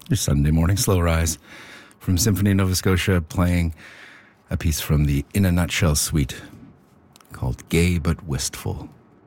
Your Sunday morning slow rise from Symphony Nova Scotia, playing a piece from the In a Nutshell suite called Gay But Wistful.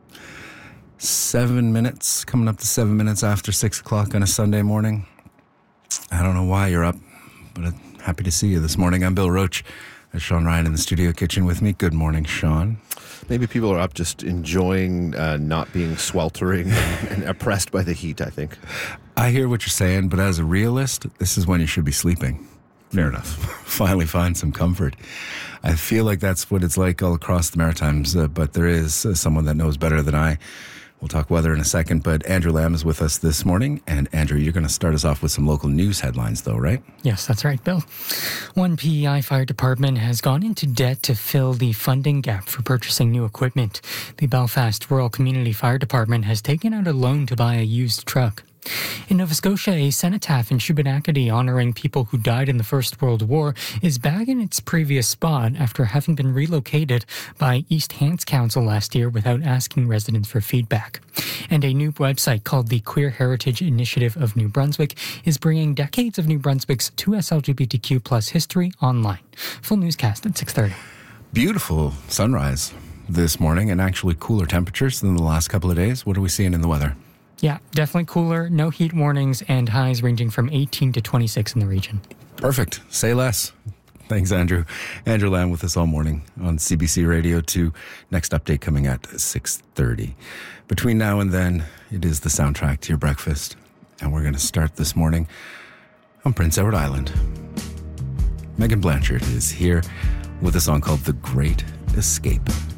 7 minutes, coming up to 7 minutes after 6 o'clock on a Sunday morning. I don't know why you're up, but I'm happy to see you this morning. I'm Bill Roach. There's Sean Ryan in the studio kitchen with me. Good morning, Sean. Maybe people are up just enjoying not being sweltering and oppressed by the heat, I think. I hear what you're saying, but as a realist, this is when you should be sleeping. Fair enough. Finally find some comfort. I feel like that's what it's like all across the Maritimes, but there is someone that knows better than I. We'll talk weather in a second, but Andrew Lamb is with us this morning. And Andrew, you're going to start us off with some local news headlines, though, right? Yes, that's right, Bill. One PEI fire department has gone into debt to fill the funding gap for purchasing new equipment. The Belfast Rural Community Fire Department has taken out a loan to buy a used truck. In Nova Scotia, a cenotaph in Shubenacadie honoring people who died in the First World War is back in its previous spot after having been relocated by East Hants Council last year without asking residents for feedback. And a new website called the Queer Heritage Initiative of New Brunswick is bringing decades of New Brunswick's 2S LGBTQ plus history online. Full newscast at 6:30. Beautiful sunrise this morning and actually cooler temperatures than the last couple of days. What are we seeing in the weather? Yeah, definitely cooler, no heat warnings, and highs ranging from 18 to 26 in the region. Perfect. Say less. Thanks, Andrew. Andrew Lamb with us all morning on CBC Radio 2. Next update coming at 6:30. Between now and then, it is the soundtrack to your breakfast. And we're going to start this morning on Prince Edward Island. Megan Blanchard is here with a song called The Great Escape.